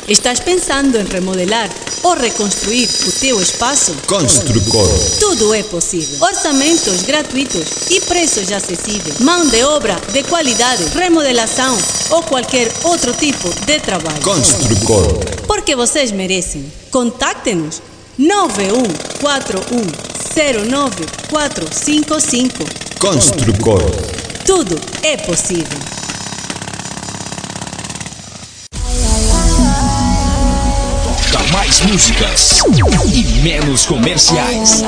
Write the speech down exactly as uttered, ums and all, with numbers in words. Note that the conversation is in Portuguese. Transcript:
Estás pensando em remodelar ou reconstruir o teu espaço? Construcor. Tudo é possível. Orçamentos gratuitos e preços acessíveis. Mão de obra de qualidade, remodelação ou qualquer outro tipo de trabalho. Construcor. Porque vocês merecem. Contacte-nos nove um quatro um zero nove quatro cinco cinco. Construcor. Tudo é possível. Mais músicas e menos comerciais.